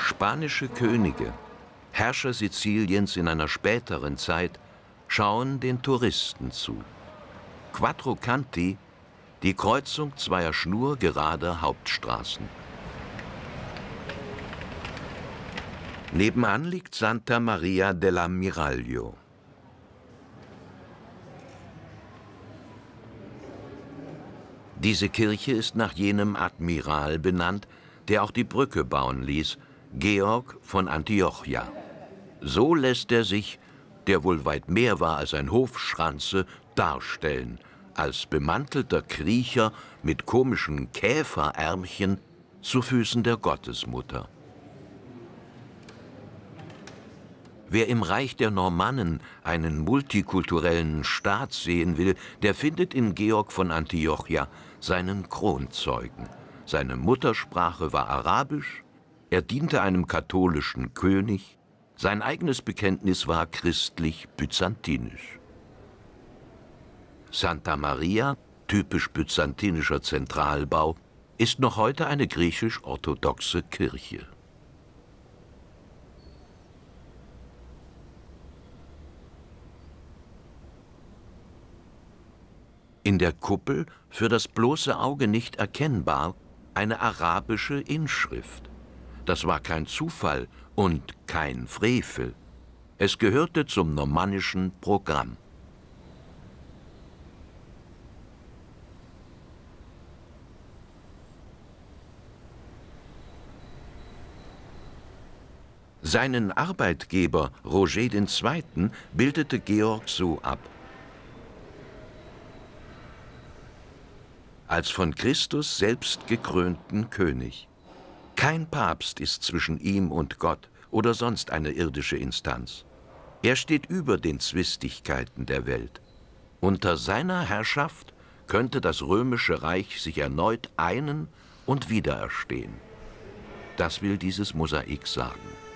Spanische Könige, Herrscher Siziliens in einer späteren Zeit, schauen den Touristen zu. Quattro Canti, die Kreuzung zweier schnurgerader Hauptstraßen. Nebenan liegt Santa Maria dell'Ammiraglio. Diese Kirche ist nach jenem Admiral benannt, der auch die Brücke bauen ließ, Georg von Antiochia. So lässt er sich, der wohl weit mehr war als ein Hofschranze, darstellen, als bemantelter Kriecher mit komischen Käferärmchen zu Füßen der Gottesmutter. Wer im Reich der Normannen einen multikulturellen Staat sehen will, der findet in Georg von Antiochia seinen Kronzeugen. Seine Muttersprache war Arabisch, er diente einem katholischen König, sein eigenes Bekenntnis war christlich-byzantinisch. Santa Maria, typisch byzantinischer Zentralbau, ist noch heute eine griechisch-orthodoxe Kirche. In der Kuppel, für das bloße Auge nicht erkennbar, eine arabische Inschrift. Das war kein Zufall und kein Frevel. Es gehörte zum normannischen Programm. Seinen Arbeitgeber Roger II. Bildete Georg so ab: als von Christus selbst gekrönten König. Kein Papst ist zwischen ihm und Gott oder sonst eine irdische Instanz. Er steht über den Zwistigkeiten der Welt. Unter seiner Herrschaft könnte das römische Reich sich erneut einen und wiedererstehen. Das will dieses Mosaik sagen.